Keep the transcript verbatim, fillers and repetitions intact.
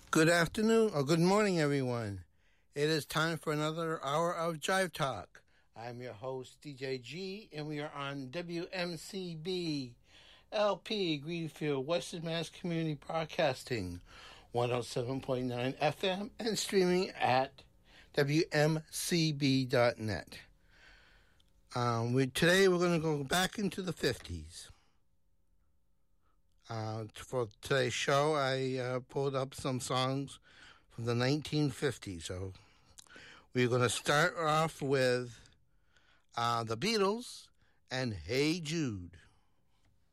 Good afternoon or good morning, everyone. It is time for another hour of Jive Talk. I'm your host, D J G, and we are on W M C B L P Greenfield, Western Mass Community Broadcasting, one oh seven point nine F M, and streaming at W M C B dot net. Um, we, today we're going to go back into the fifties. Uh, for today's show, I uh, pulled up some songs from the nineteen fifties. So we're going to start off with uh, the Beatles and Hey Jude.